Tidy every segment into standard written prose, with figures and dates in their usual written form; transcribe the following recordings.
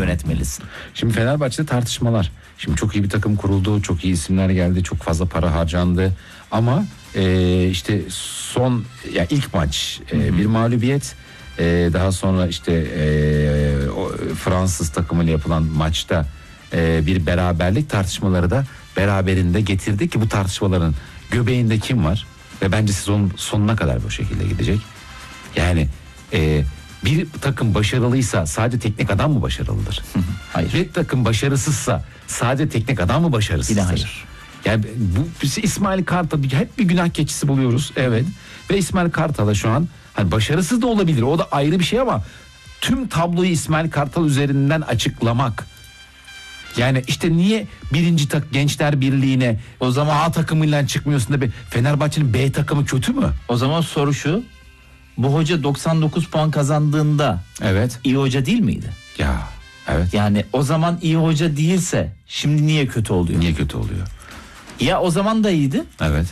yönetmelisin. Şimdi Fenerbahçe'de tartışmalar. Şimdi çok iyi bir takım kuruldu, çok iyi isimler geldi, çok fazla para harcandı. Ama işte son ya ilk maç bir mağlubiyet, daha sonra işte o Fransız takımıyla yapılan maçta bir beraberlik, tartışmaları da beraberinde getirdi ki bu tartışmaların göbeğinde kim var? Ve bence sezonun sonuna kadar bu şekilde gidecek. Yani bir takım başarılıysa sadece teknik adam mı başarılıdır? Hayır. Bir takım başarısızsa sadece teknik adam mı başarısızdır? Yine hayır. Yani biz İsmail Kartal hep bir günah keçisi buluyoruz. Evet. Ve İsmail Kartal'a şu an hani başarısız da olabilir. O da ayrı bir şey ama tüm tabloyu İsmail Kartal üzerinden açıklamak. Yani işte niye Gençler Birliği'ne o zaman A takımıyla çıkmıyorsun da Fenerbahçe'nin B takımı kötü mü? O zaman soru şu. Bu hoca 99 puan kazandığında evet, iyi hoca değil miydi? Ya evet. Yani o zaman iyi hoca değilse şimdi niye kötü oluyor? Niye kötü oluyor? Ya o zaman da iyiydi. Evet.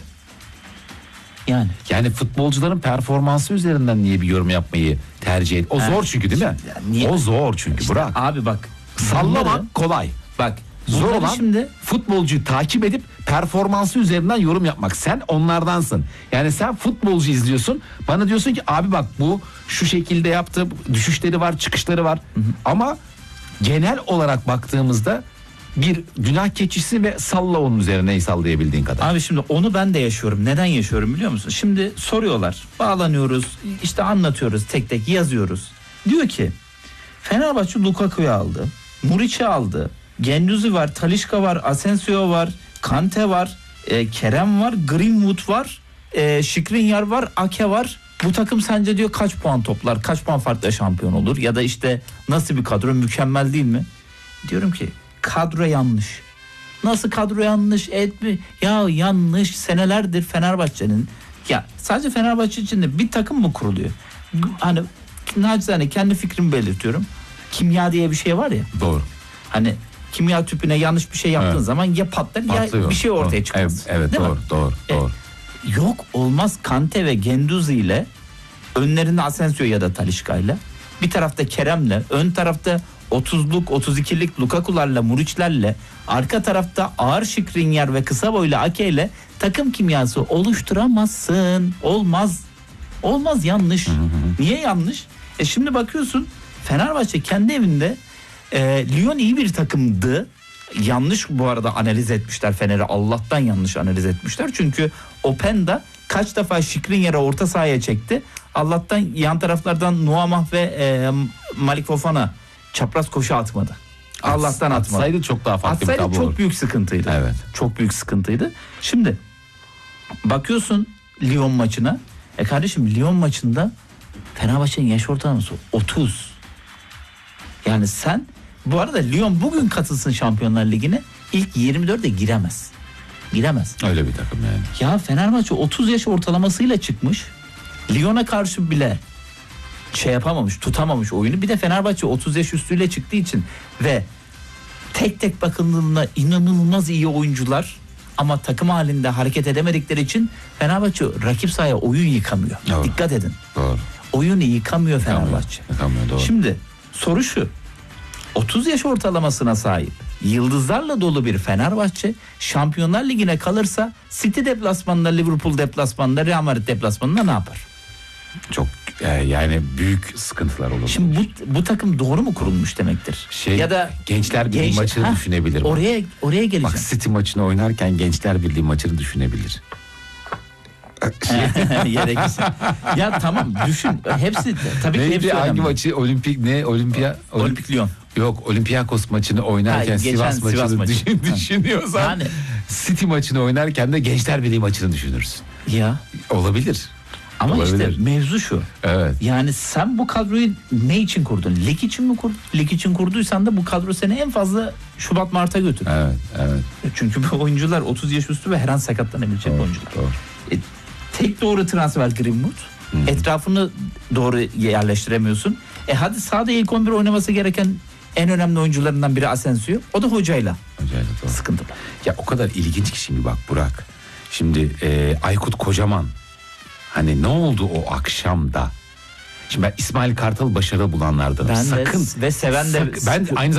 Yani futbolcuların performansı üzerinden niye bir yorum yapmayı tercih et? O zor çünkü değil mi? O zor çünkü İşte Burak. abi bak. Sallamak kolay. Bak. Zor olan şimdi futbolcuyu takip edip performansı üzerinden yorum yapmak. Sen onlardansın. Yani sen futbolcu izliyorsun. Bana diyorsun ki abi bak bu şu şekilde yaptı. Düşüşleri var, çıkışları var. Ama genel olarak baktığımızda bir günah keçisi ve salla onun üzerine neyi sallayabildiğin kadar. Abi şimdi onu ben de yaşıyorum. Neden yaşıyorum biliyor musun? Şimdi soruyorlar. Bağlanıyoruz. İşte anlatıyoruz. Tek tek yazıyoruz. Diyor ki Fenerbahçe Lukaku'yu aldı. Muriç'i aldı. Gendouzi var, Talisca var, Asensio var, Kante var, Kerem var, Greenwood var, Skriniar var, Ake var. Bu takım sence diyor kaç puan toplar, kaç puan farkla şampiyon olur? Ya da işte nasıl bir kadro, mükemmel değil mi? Diyorum ki kadro yanlış. Nasıl kadro yanlış? Ya yanlış, senelerdir Fenerbahçe'nin. Ya sadece Fenerbahçe içinde bir takım mı kuruluyor? Hani nacizane kendi fikrimi belirtiyorum. Kimya diye bir şey var ya. Doğru. Hani kimya tüpüne yanlış bir şey yaptığın zaman ya patlar ya bir şey ortaya çıkmaz. Evet değil doğru. Yok olmaz, Kante ve Gendouzi ile önlerinde Asensio ya da Talisca ile, bir tarafta Kerem'le, ön tarafta 30'luk 32'lik Lukaku'larla, Muriç'lerle, arka tarafta ağır Skriniar ve kısa boylu Ake ile takım kimyası oluşturamazsın. Olmaz, yanlış. Niye yanlış? Şimdi bakıyorsun Fenerbahçe kendi evinde Lyon iyi bir takımdı. Yanlış bu arada analiz etmişler Fener'i. Allah'tan yanlış analiz etmişler. Çünkü Openda kaç defa Skriniar'ı orta sahaya çekti. Allah'tan yan taraflardan Nuamah ve Malik Fofana çapraz koşu atmadı. Allah'tan atmadı. Atsaydı çok daha farklı bir tablo olur. Çok büyük sıkıntıydı. Evet. Çok büyük sıkıntıydı. Şimdi bakıyorsun Lyon maçına. Kardeşim Lyon maçında Fenerbahçe'nin yaş ortalaması 30. Yani sen bu arada Lyon bugün katılsın Şampiyonlar Ligi'ne, ilk 24'e giremez. Öyle bir takım yani. Ya Fenerbahçe 30 yaş ortalamasıyla çıkmış. Lyon'a karşı bile tutamamış oyunu. Bir de Fenerbahçe 30 yaş üstüyle çıktığı için ve tek tek bakıldığında inanılmaz iyi oyuncular ama takım halinde hareket edemedikleri için Fenerbahçe rakip sahaya oyun yıkamıyor. Doğru. Dikkat edin. Doğru. Oyunu yıkamıyor Fenerbahçe. Yıkamıyor, doğru. Şimdi soru şu. 30 yaş ortalamasına sahip yıldızlarla dolu bir Fenerbahçe Şampiyonlar Ligi'ne kalırsa City deplasmanında, Liverpool deplasmanında, Real Madrid deplasmanında ne yapar? Çok yani büyük sıkıntılar olur. Şimdi bu takım doğru mu kurulmuş demektir? Ya da Gençler Birliği maçını düşünebilir. Oraya geleceğim. Bak City maçını oynarken Gençler Birliği maçını düşünebilir. Ya tamam düşün. Hepsi tabii ki hepsi hangi önemli. maçı Olimpik Lyon. Yok, Olympiakos maçını oynarken Sivas maçını düşünüyorsan yani, City maçını oynarken de Gençler Birliği maçını düşünürsün. Ya olabilir. Ama olabilir. İşte mevzu şu. Evet. Yani sen bu kadroyu ne için kurdun? Lig için mi kurdun? Lig için kurduysan da bu kadro seni en fazla Şubat Mart'a götürür. Evet. Çünkü bu oyuncular 30 yaş üstü ve her an sakatlanabilecek oyuncular. Doğru. Tek doğru transfer Greenwood. Etrafını doğru yerleştiremiyorsun. Hadi sahada ilk 11 oynaması gereken en önemli oyuncularından biri Asensio. O da hocayla doğru. Sıkıntı. Ya o kadar ilginç ki şimdi bak Burak. Şimdi Aykut Kocaman hani ne oldu o akşamda? Şimdi ben İsmail Kartal başarılı bulanlardanım. Ben de ve seven de. Ben aynı